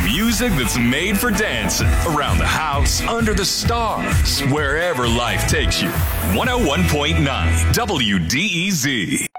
Music that's made for dancing. Around the house, under the stars, wherever life takes you. 101.9 WDEZ.